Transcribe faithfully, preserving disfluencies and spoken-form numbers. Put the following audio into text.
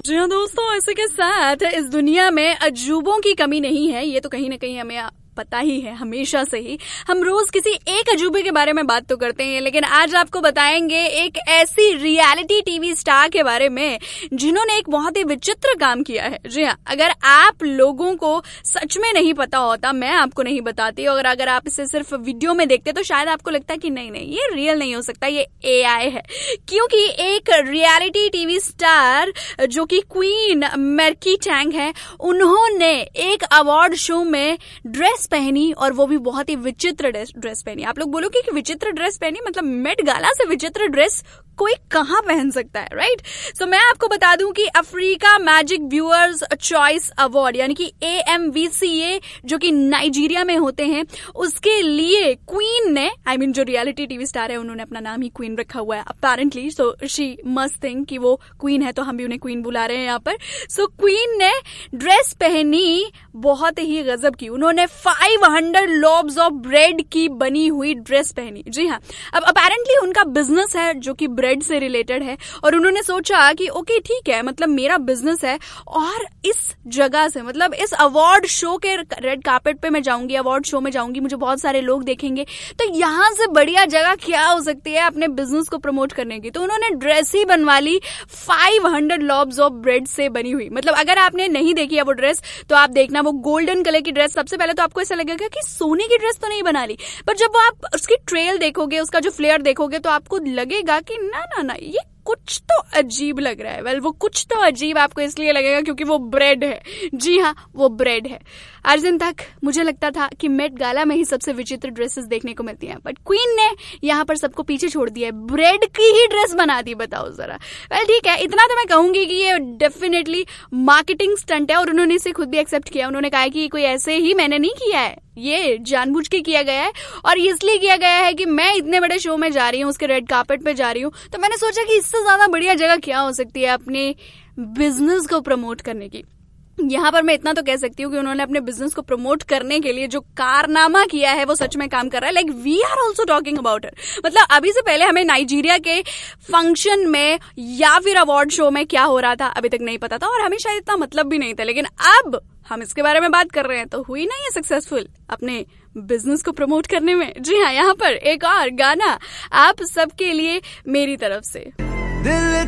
जी हाँ दोस्तों, ऐसे के साथ इस दुनिया में अजूबों की कमी नहीं है, ये तो कहीं ना कहीं हमें पता ही है। हमेशा से ही हम रोज किसी एक अजूबे के बारे में बात तो करते हैं, लेकिन आज आपको बताएंगे एक ऐसी रियलिटी टीवी स्टार के बारे में जिन्होंने एक बहुत ही विचित्र काम किया है। जी हाँ, अगर आप लोगों को सच में नहीं पता होता, मैं आपको नहीं बताती, और अगर आप इसे सिर्फ वीडियो में देखते तो शायद आपको लगता कि नहीं नहीं ये रियल नहीं हो सकता, ये ए आई है। क्योंकि एक रियलिटी टीवी स्टार जो कि क्वीन मेर्की टैंग है, उन्होंने एक अवार्ड शो में ड्रेस पहनी, और वो भी बहुत ही विचित्र ड्रेस पहनी। आप लोग बोलोगे कि विचित्र ड्रेस पहनी मतलब मेट गाला से विचित्र ड्रेस कोई कहाँ पहन सकता है, राइट? सो मैं आपको बता दूं कि Africa magic viewers choice award यानी कि ए एम वी सी ए जो कि नाइजीरिया में होते हैं, उसके लिए क्वीन ने, आई I मीन mean, जो रियलिटी टीवी स्टार है उन्होंने अपना नाम ही क्वीन रखा हुआ है apparently, so she must think कि वो क्वीन है तो हम भी उन्हें क्वीन बुला रहे हैं यहाँ पर। सो so, क्वीन ने ड्रेस पहनी बहुत ही गजब की। उन्होंने five hundred lobes of bread की बनी हुई ड्रेस पहनी। जी हाँ, अब अपेरेंटली उनका बिजनेस है जो कि ब्रेड से रिलेटेड है, और उन्होंने सोचा कि ओके ठीक है, मतलब मेरा बिजनेस है और इस जगह से, मतलब इस अवार्ड शो के रेड कार्पेट पे मैं जाऊंगी, अवार्ड शो में जाऊंगी, मुझे बहुत सारे लोग देखेंगे, तो यहां से बढ़िया जगह क्या हो सकती है अपने बिजनेस को प्रमोट करने की। तो उन्होंने ड्रेस ही बनवा ली five hundred lobes of bread से बनी हुई। मतलब अगर आपने नहीं देखी है वो ड्रेस तो आप देखना, वो गोल्डन कलर की ड्रेस। सबसे पहले तो आपको ऐसा लगेगा कि सोने की ड्रेस तो नहीं बना ली, पर जब आप उसकी ट्रेल देखोगे, उसका जो फ्लेयर देखोगे, तो आपको लगेगा कि ना ना ना ये कुछ तो अजीब लग रहा है। वेल well, वो कुछ तो अजीब आपको इसलिए लगेगा क्योंकि वो ब्रेड है। जी हाँ, वो ब्रेड है। आज दिन तक मुझे लगता था कि मेट गाला में ही सबसे विचित्र ड्रेसेस देखने को मिलती हैं, बट क्वीन ने यहाँ पर सबको पीछे छोड़ दिया है, ब्रेड की ही ड्रेस बना दी। बताओ जरा। वेल well, ठीक है, इतना तो मैं कहूंगी कि ये डेफिनेटली मार्केटिंग स्टंट है, और उन्होंने इसे खुद भी एक्सेप्ट किया। उन्होंने कहा कि कोई ऐसे ही मैंने नहीं किया है, ये जानबूझ के किया गया है, और इसलिए किया गया है कि मैं इतने बड़े शो में जा रही हूँ, उसके रेड कार्पेट पे जा रही हूँ, तो मैंने सोचा कि इससे ज्यादा बढ़िया जगह क्या हो सकती है अपने बिजनेस को प्रमोट करने की। यहाँ पर मैं इतना तो कह सकती हूँ कि उन्होंने अपने बिजनेस को प्रमोट करने के लिए जो कारनामा किया है वो सच में काम कर रहा है। Like we are also talking about it. मतलब अभी से पहले हमें नाइजीरिया के फंक्शन में या फिर अवार्ड शो में क्या हो रहा था अभी तक नहीं पता था, और हमें शायद इतना मतलब भी नहीं था, लेकिन अब हम इसके बारे में बात कर रहे हैं, तो हुई ना ये सक्सेसफुल अपने बिजनेस को प्रमोट करने में। जी हाँ, यहाँ पर एक और गाना आप सबके लिए मेरी तरफ से।